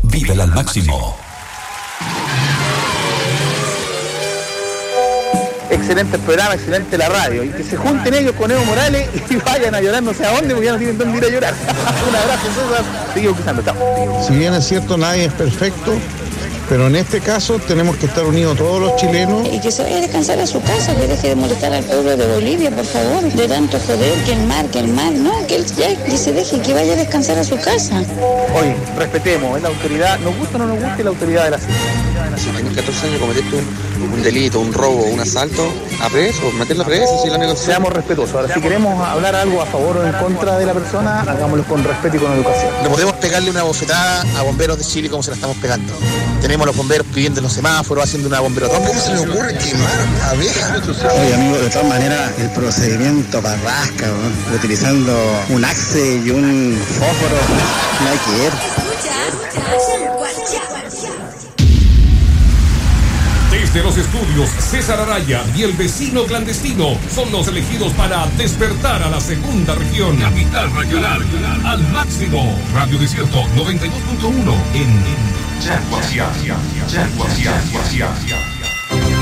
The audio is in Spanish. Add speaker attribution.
Speaker 1: Vívela al máximo.
Speaker 2: Excelente el programa, excelente la radio. Y que se junten ellos con Evo Morales y vayan a llorar no sé a dónde, porque ya no tienen dónde ir a llorar. Un abrazo, César. Sigo escuchando, chao.
Speaker 3: Si bien es cierto, nadie es perfecto, pero en este caso tenemos que estar unidos todos los chilenos.
Speaker 4: Y que se vaya a descansar a su casa, que deje de molestar al pueblo de Bolivia, por favor. De tanto joder, que el mar. No, que él ya que se deje, que vaya a descansar a su casa.
Speaker 2: Oye, respetemos, es la autoridad, nos gusta o no nos gusta, es la autoridad de la ciudad.
Speaker 5: Si tienes 14 años, cometiste un delito, un robo, un asalto, a preso, meterlo a preso, si la negociación.
Speaker 2: Seamos respetuosos. Ahora, si queremos hablar algo a favor o en contra de la persona, hagámoslo con respeto y con educación.
Speaker 6: No podemos pegarle una bofetada a bomberos de Chile como se la estamos pegando. Tenemos a los bomberos pidiendo los semáforos, haciendo una bomberotón. ¿Cómo se les ocurre quemar abejas?
Speaker 7: Oye, amigo, de todas maneras, el procedimiento barrasca, ¿no? Utilizando un axe y un fósforo, no hay que ir.
Speaker 8: Desde los estudios, César Araya y el vecino clandestino son los elegidos para despertar a la segunda región. Capital Regional, al máximo. Radio Desierto 92.1 en Yaguaciacia.